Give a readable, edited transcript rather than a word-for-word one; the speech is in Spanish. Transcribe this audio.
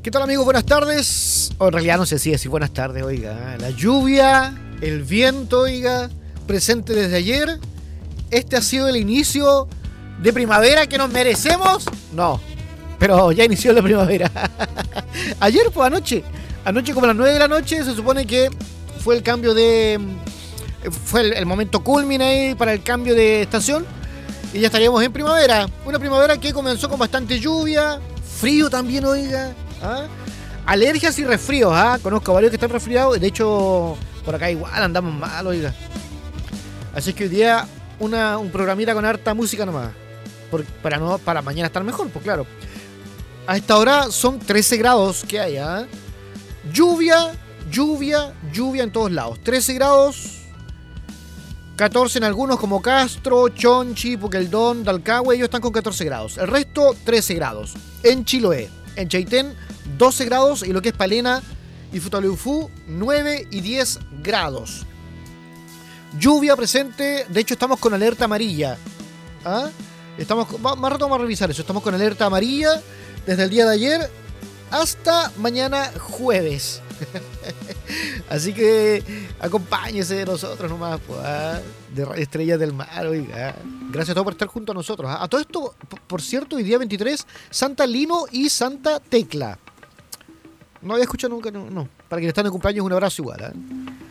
¿Qué tal, amigos? Buenas tardes. O en realidad no sé si decir buenas tardes, oiga. La lluvia, el viento, oiga, presente desde ayer. ¿Este ha sido el inicio de primavera que nos merecemos? No, pero ya inició la primavera. Ayer, pues anoche como a las 9 de la noche, se supone que fue el cambio de... Fue el momento culmine ahí para el cambio de estación. Y ya estaríamos en primavera. Una primavera que comenzó con bastante lluvia, frío también, oiga. ¿Ah? Alergias y resfríos, ¿ah? Conozco a varios que están resfriados. De hecho, por acá igual andamos mal, oiga. Así que hoy día un programita con harta música nomás. Para mañana estar mejor, pues claro. A esta hora son 13 grados que hay, ¿ah? Lluvia en todos lados. 13 grados. 14 en algunos como Castro, Chonchi, Puqueldón, Dalcahue, ellos están con 14 grados. El resto, 13 grados. En Chiloé, en Chaitén, 12 grados. Y lo que es Palena y Futaleufú, 9 y 10 grados. Lluvia presente, de hecho estamos con alerta amarilla. ¿Ah? Más rato vamos a revisar eso. Estamos con alerta amarilla desde el día de ayer hasta mañana jueves. Así que acompáñese de nosotros nomás, pues, de Radio Estrellas del Mar, oiga. Gracias a todos por estar junto a nosotros. A todo esto, por cierto, hoy día 23, Santa Lino y Santa Tecla. No había escuchado nunca, no. Para quienes están de cumpleaños, un abrazo igual,